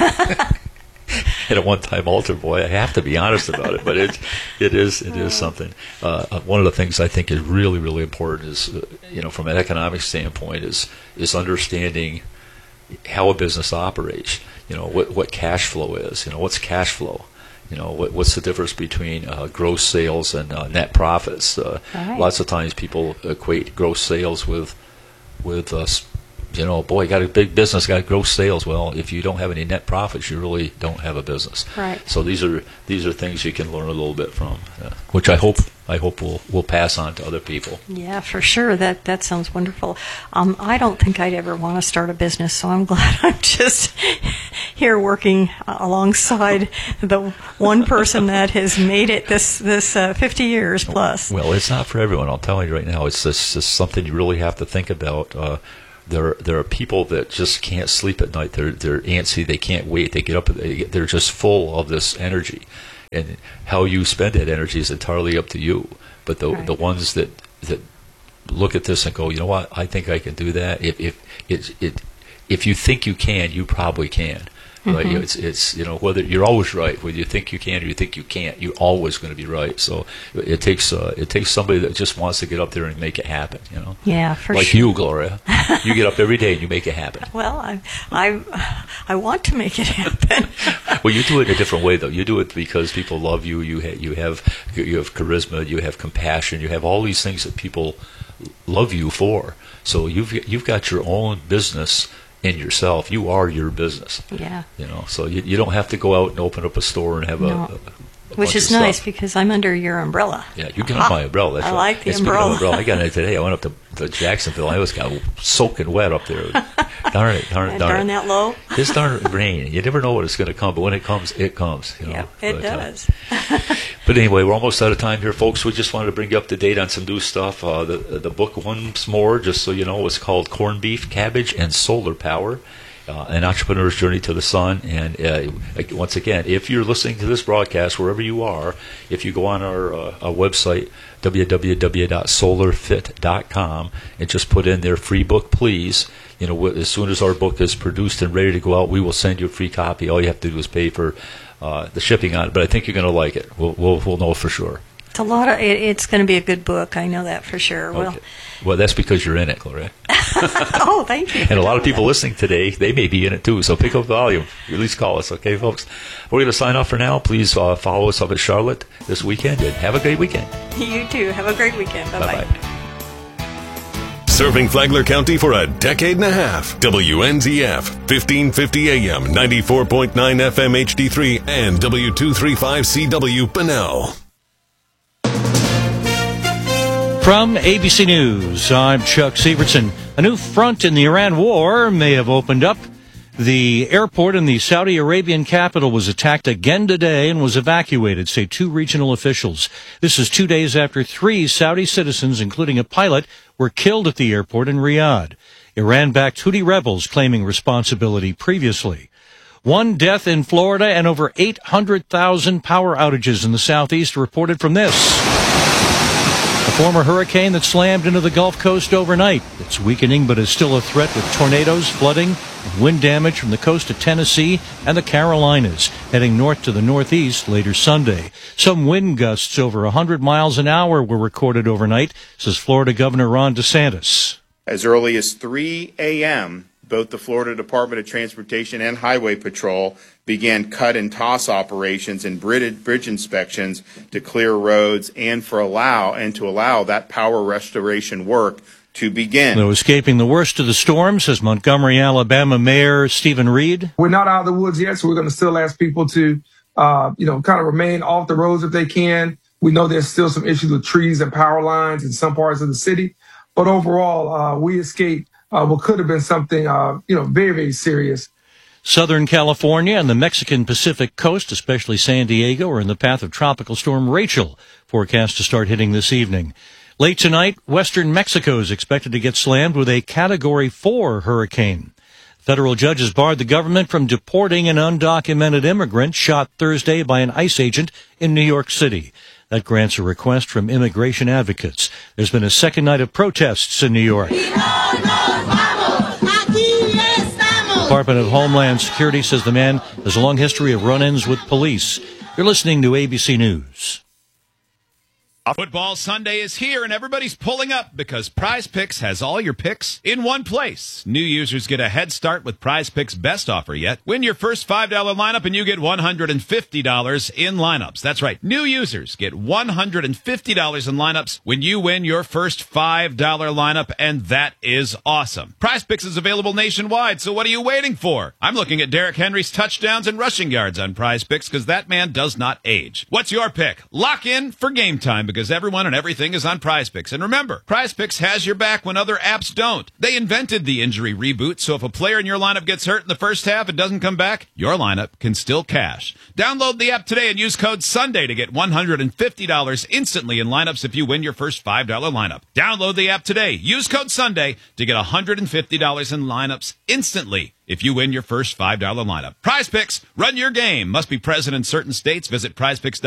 and a one-time altar boy, I have to be honest about it. But it, it is, it is something. Uh, uh, one of the things I think is really, really important is, uh, you know, from an economic standpoint, is is understanding how a business operates. You know, what what cash flow is. You know, what's cash flow. You know, what, what's the difference between uh, gross sales and uh, net profits? Uh, Right. Lots of times people equate gross sales with with uh, s- you know, boy, got a big business, got gross sales. Well, if you don't have any net profits, you really don't have a business. Right. So these are these are things you can learn a little bit from, uh, which I hope I hope will will pass on to other people. Yeah, for sure. That that sounds wonderful. Um, I don't think I'd ever want to start a business, so I'm glad I'm just here working uh, alongside the one person that has made it this this uh, fifty years plus. Well, it's not for everyone. I'll tell you right now. It's just, just something you really have to think about. Uh, there, there are people that just can't sleep at night. They're, they're antsy. They can't wait. They get up. They, they're just full of this energy, and how you spend that energy is entirely up to you. But the Right. the ones that that look at this and go, you know what? I think I can do that. If if it it if you think you can, you probably can. Right? Mhm. It's it's you know, whether you're always right, whether you think you can or you think you can't, you're always going to be right. So it takes uh, it takes somebody that just wants to get up there and make it happen. You know, Yeah, for like sure. you, Gloria. You get up every day and you make it happen. Well, I I I want to make it happen. Well, you do it in a different way, though. You do it because people love you. You ha- you have you have charisma. You have compassion. You have all these things that people love you for. So you've you've got your own business in yourself. You are your business. Yeah. You know, so you you don't have to go out and open up a store and have No. a, a, a Which bunch is of nice stuff. because I'm under your umbrella. Yeah, you get on my umbrella. That's I right. like the And speaking of umbrella. umbrella. I got it today. I went up to, to Jacksonville. I was got soaking wet up there. Darn it, darn it, And darn darn it. that low. This darn rain. You never know what it's going to come, but when it comes, it comes. You know? Yeah, it But, uh, does. But anyway, we're almost out of time here, folks. We just wanted to bring you up to date on some new stuff. Uh, the the book, once more, just so you know, is called Corned Beef, Cabbage, and Solar Power. Uh, an entrepreneur's journey to the sun. And uh, once again, if you're listening to this broadcast, wherever you are, if you go on our, uh, our website, w w w dot solar fit dot com, and just put in their free book, please. You know, as soon as our book is produced and ready to go out, we will send you a free copy. All you have to do is pay for uh, the shipping on it. But I think you're going to like it. We'll, we'll, we'll know for sure. It's a lot of. It, it's going to be a good book. I know that for sure. Well, Okay. Well, that's because you're in it, Gloria. oh, thank you. And a lot of people listening today, they may be in it too. So pick up the volume. At least call us, okay, folks? We're going to sign off for now. Please uh, follow us up at Charlotte this weekend, and have a great weekend. You too. Have a great weekend. Bye bye. Serving Flagler County for a decade and a half. W N Z F, fifteen fifty A M, ninety-four point nine F M H D three, and W two thirty-five C W Bunnell. From A B C News, I'm Chuck Sievertson. A new front in the Iran war may have opened up. The airport in the Saudi Arabian capital was attacked again today and was evacuated, say two regional officials. This is two days after three Saudi citizens, including a pilot, were killed at the airport in Riyadh. Iran-backed Houthi rebels claiming responsibility previously. One death in Florida and over eight hundred thousand power outages in the southeast reported from this. A former hurricane that slammed into the Gulf Coast overnight. It's weakening, but is still a threat with tornadoes, flooding, and wind damage from the coast of Tennessee and the Carolinas, heading north to the northeast later Sunday. Some wind gusts over one hundred miles an hour were recorded overnight, says Florida Governor Ron DeSantis. As early as three a.m., both the Florida Department of Transportation and Highway Patrol began cut and toss operations and bridge, bridge inspections to clear roads and for allow and to allow that power restoration work to begin. Though escaping the worst of the storm, says Montgomery, Alabama Mayor Stephen Reed. We're not out of the woods yet, so we're going to still ask people to, uh, you know, kind of remain off the roads if they can. We know there's still some issues with trees and power lines in some parts of the city, but overall, uh, we escaped uh, what could have been something, uh, you know, very, very serious. Southern California and the Mexican Pacific coast, especially San Diego, are in the path of Tropical Storm Rachel, forecast to start hitting this evening. Late tonight, western Mexico is expected to get slammed with a Category four hurricane. Federal judges barred the government from deporting an undocumented immigrant shot Thursday by an ICE agent in New York City. That grants a request from immigration advocates. There's been a second night of protests in New York. Department of Homeland Security says the man has a long history of run-ins with police. You're listening to A B C News. Football Sunday is here, and everybody's pulling up because Prize Picks has all your picks in one place. New users get a head start with Prize Picks' best offer yet. Win your first five dollar lineup, and you get one hundred fifty dollars in lineups. That's right. New users get one hundred fifty dollars in lineups when you win your first five dollar lineup, and that is awesome. Prize Picks is available nationwide, so what are you waiting for? I'm looking at Derrick Henry's touchdowns and rushing yards on Prize Picks because that man does not age. What's your pick? Lock in for game time because everyone and everything is on Prize Picks. And remember, Prize Picks has your back when other apps don't. They invented the injury reboot, so if a player in your lineup gets hurt in the first half and doesn't come back, your lineup can still cash. Download the app today and use code SUNDAY to get one hundred fifty dollars instantly in lineups if you win your first five dollar lineup. Download the app today. Use code SUNDAY to get one hundred fifty dollars in lineups instantly if you win your first five dollar lineup. Prize Picks, run your game. Must be present in certain states. Visit prize picks dot com.